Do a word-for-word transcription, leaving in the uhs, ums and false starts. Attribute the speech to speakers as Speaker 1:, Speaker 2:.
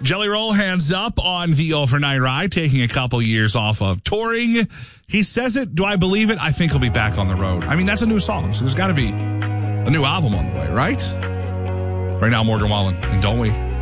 Speaker 1: Jelly Roll hands up on the overnight ride, taking a couple years off of touring. He says it. Do I believe it? I think he'll be back on the road. I mean, that's a new song, so there's got to be a new album on the way, right? Right now, Morgan Wallen, and don't we?